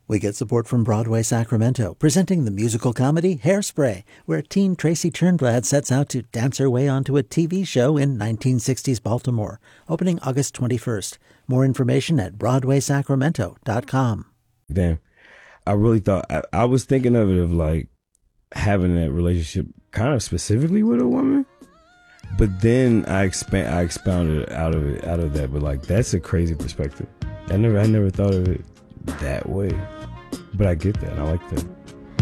We get support from Broadway Sacramento, presenting the musical comedy Hairspray, where teen Tracy Turnblad sets out to dance her way onto a TV show in 1960s Baltimore, opening August 21st. More information at BroadwaySacramento.com. Damn, I really thought, I was thinking of it of like having that relationship kind of specifically with a woman, but then I expounded out of that, but like that's a crazy perspective. I never thought of it that way. But I get that. I like that.